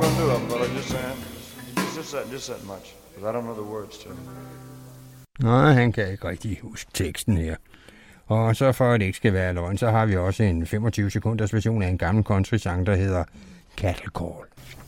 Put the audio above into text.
gonna do of them, but I just saying. Just that much, because I don't know the words to it. Nej, han kan ikke rigtig huske teksten her. Og så for at det ikke skal være løgn, så har vi også en 25 sekunders version af en gammel country-sang, der hedder Cattle Call.